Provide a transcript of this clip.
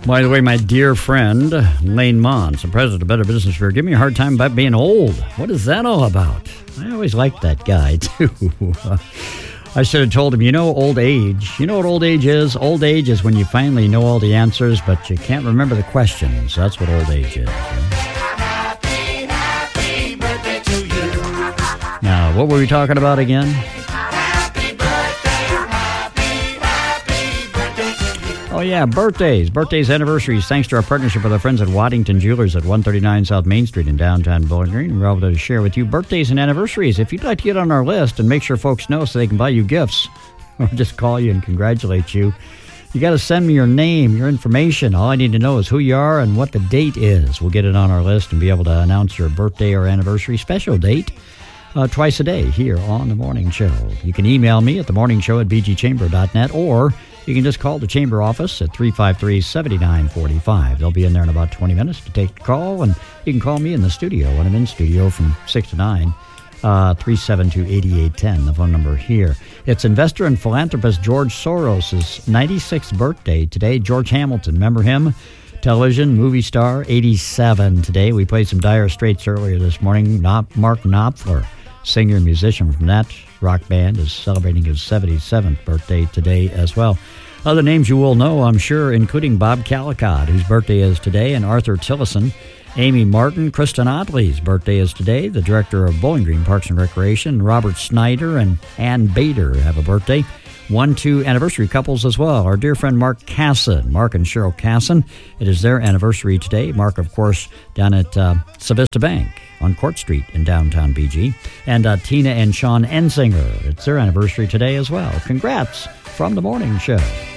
By the way, my dear friend, Lane Mons, the president of Better Business Bureau, give me a hard time about being old. What is that all about? I always liked that guy, too. I should have told him, old age. You know what old age is? Old age is when you finally know all the answers, but you can't remember the questions. That's what old age is. Happy birthday to you. Now, what were we talking about again? Oh, yeah, birthdays, anniversaries. Thanks to our partnership with our friends at Waddington Jewelers at 139 South Main Street in downtown Bowling Green. We're able to share with you birthdays and anniversaries. If you'd like to get on our list and make sure folks know so they can buy you gifts or just call you and congratulate you, you got to send me your name, your information. All I need to know is who you are and what the date is. We'll get it on our list and be able to announce your birthday or anniversary special date twice a day here on The Morning Show. You can email me at themorningshow@bgchamber.net, or you can just call the Chamber office at 353-7945. They'll be in there in about 20 minutes to take the call, and you can call me in the studio when I'm in studio from 6 to 9, 372-8810, the phone number here. It's investor and philanthropist George Soros' 96th birthday today. George Hamilton, remember him? Television, movie star, 87 today. We played some Dire Straits earlier this morning. Mark Knopfler, singer and musician from that rock band, is celebrating his 77th birthday today as well. Other names you will know, I'm sure, including Bob Calicott, whose birthday is today, and Arthur Tillison. Amy Martin, Kristen Otley's birthday is today, the director of Bowling Green Parks and Recreation. Robert Snyder and Ann Bader have a birthday. 1-2 anniversary couples as well. Our dear friend Mark Casson, Mark and Cheryl Casson. It is their anniversary today. Mark, of course, down at Savista Bank on Court Street in downtown BG. And Tina and Sean Ensinger. It's their anniversary today as well. Congrats from The Morning Show.